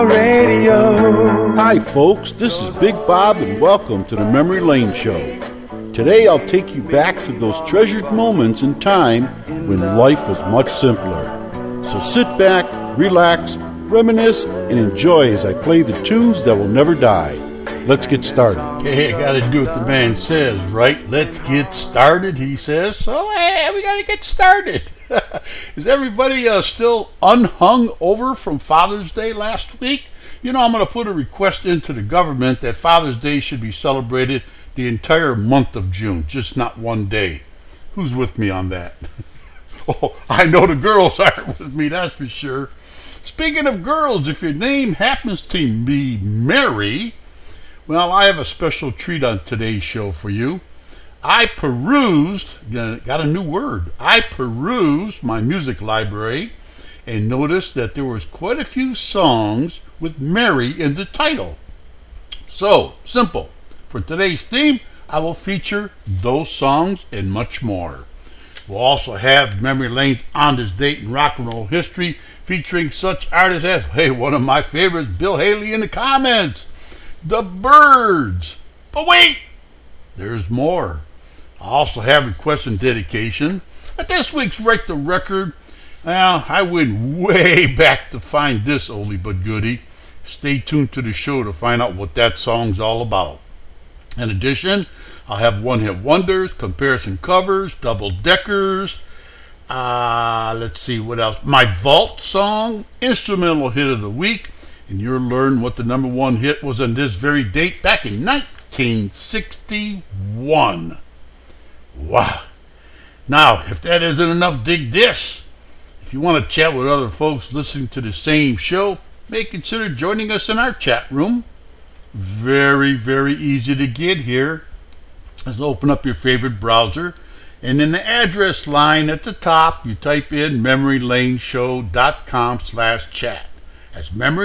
Radio. Hi folks, this is Big Bob and welcome to the Memory Lane Show. Today I'll take you back to those treasured moments in time when life was much simpler. So sit back, relax, reminisce, and enjoy as I play the tunes that will never die. Let's get started. Hey, I gotta do what the man says, right? Let's get started, he says. So, hey, we gotta get started. Is everybody still unhung over from Father's Day last week? You know, I'm going to put a request into the government that Father's Day should be celebrated the entire month of June, just not one day. Who's with me on that? Oh, I know the girls aren't with me, that's for sure. Speaking of girls, if your name happens to be Mary, well, I have a special treat on today's show for you. I perused my music library and noticed that there was quite a few songs with Mary in the title. So, simple. For today's theme, I will feature those songs and much more. We'll also have Memory Lane's On This Date in Rock and Roll History, featuring such artists as, one of my favorites, Bill Haley in the comments, The Byrds. But wait, there's more. I also have requests and dedication. At this week's Write the Record, I went way back to find this oldie but goodie. Stay tuned to the show to find out what that song's all about. In addition, I'll have one-hit wonders, comparison covers, double-deckers. Let's see, what else? My Vault song, instrumental hit of the week, and you'll learn what the number one hit was on this very date back in 1961. Wow. Now, if that isn't enough, dig this. If you want to chat with other folks listening to the same show, may consider joining us in our chat room. Very, very easy to get here. Just open up your favorite browser, and in the address line at the top, you type in memorylaneshow.com/chat. That's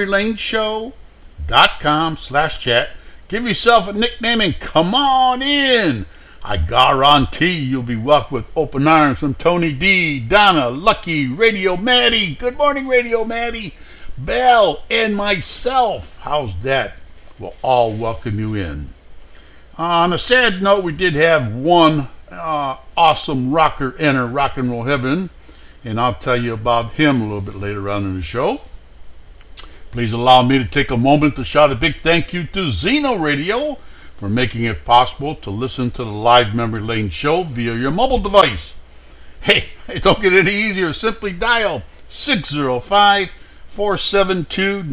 memorylaneshow.com/chat. Give yourself a nickname and come on in. I guarantee you'll be welcomed with open arms from Tony D, Donna, Lucky, Radio Maddie. Good morning, Radio Maddie. Belle, and myself. How's that? We'll all welcome you in. On a sad note, we did have one awesome rocker enter rock and roll heaven, and I'll tell you about him a little bit later on in the show. Please allow me to take a moment to shout a big thank you to Zeno Radio for making it possible to listen to the live Memory Lane show via your mobile device. Hey, don't get any easier. Simply dial 605-472